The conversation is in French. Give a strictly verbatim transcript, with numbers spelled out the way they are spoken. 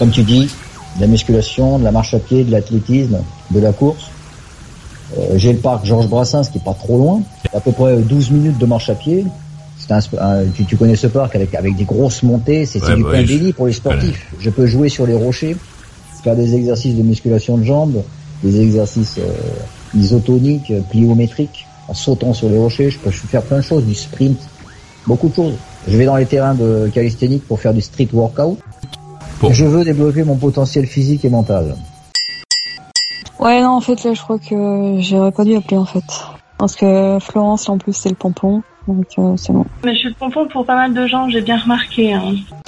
comme tu dis, de la musculation, de la marche à pied, de l'athlétisme, de la course. Euh, j'ai le parc Georges Brassens qui est pas trop loin, à peu près douze minutes de marche à pied. C'est un, un, tu, tu connais ce parc avec, avec des grosses montées, c'est, ouais, c'est du point béni je... pour les sportifs. Ouais. Je peux jouer sur les rochers, faire des exercices de musculation de jambes, des exercices euh, isotoniques, pliométriques, en sautant sur les rochers. Je peux faire plein de choses, du sprint, beaucoup de choses. Je vais dans les terrains de calisthénique pour faire du street workout. Bon. Je veux développer mon potentiel physique et mental. Ouais, non, en fait, là, je crois que j'aurais pas dû appeler, en fait. Parce que Florence, en plus, c'est le pompon. Donc, euh, c'est bon. Mais je suis le pompon pour pas mal de gens, j'ai bien remarqué. Hein.